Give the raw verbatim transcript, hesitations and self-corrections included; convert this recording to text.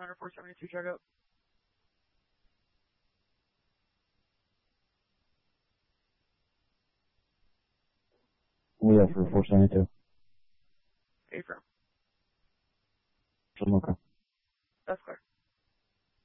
Hunter four seventy-two checkup. We have for four seventy-two. Affirm. Okay. That's clear.